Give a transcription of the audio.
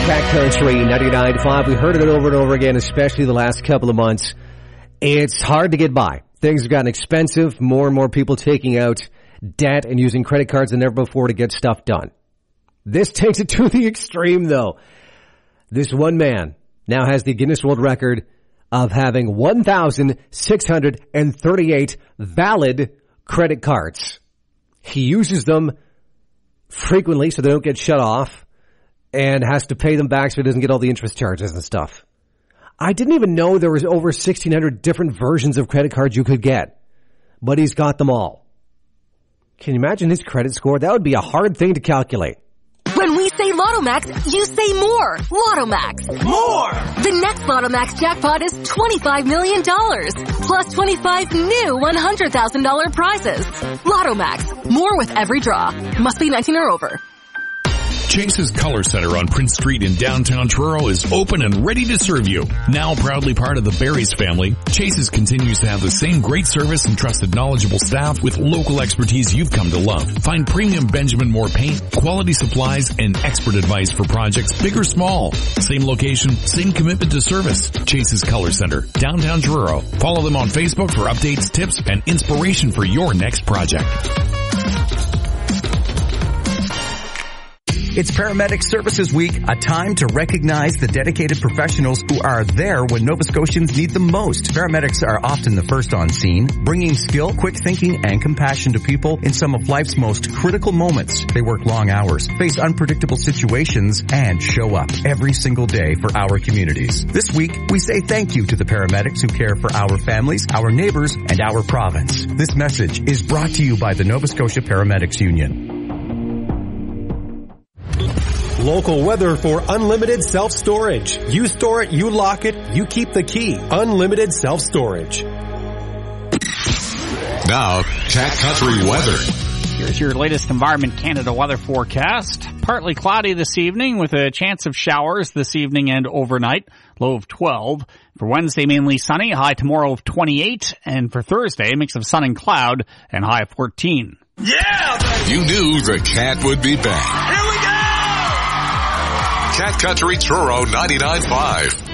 Cat Country 99.5. We heard it over and over again, especially the last couple of months. It's hard to get by. Things have gotten expensive. More and more people taking out debt and using credit cards than ever before to get stuff done. This takes it to the extreme, though. This one man now has the Guinness World Record of having 1,638 valid credit cards. He uses them frequently so they don't get shut off and has to pay them back so he doesn't get all the interest charges and stuff. I didn't even know there was over 1,600 different versions of credit cards you could get, but he's got them all. Can you imagine his credit score? That would be a hard thing to calculate. When we say Lotto Max, you say more. Lotto Max. More! The next Lotto Max jackpot is $25 million. Plus 25 new $100,000 prizes. Lotto Max. More with every draw. Must be 19 or over. Chase's Color Center on Prince Street in downtown Truro is open and ready to serve you. Now proudly part of the Barry's family, Chase's continues to have the same great service and trusted knowledgeable staff with local expertise you've come to love. Find premium Benjamin Moore paint, quality supplies, and expert advice for projects big or small. Same location, same commitment to service. Chase's Color Center, downtown Truro. Follow them on Facebook for updates, tips, and inspiration for your next project. It's Paramedic Services Week, a time to recognize the dedicated professionals who are there when Nova Scotians need them most. Paramedics are often the first on scene, bringing skill, quick thinking, and compassion to people in some of life's most critical moments. They work long hours, face unpredictable situations, and show up every single day for our communities. This week, we say thank you to the paramedics who care for our families, our neighbors, and our province. This message is brought to you by the Nova Scotia Paramedics Union. Local weather for unlimited self-storage. You store it, you lock it, you keep the key. Unlimited self-storage. Now, Cat Country weather. Here's your latest Environment Canada weather forecast. Partly cloudy this evening with a chance of showers this evening and overnight. Low of 12. For Wednesday, mainly sunny. High tomorrow of 28. And for Thursday, a mix of sun and cloud and high of 14. Yeah! You knew the Cat would be back. Here we go! Cat Country Truro 99.5.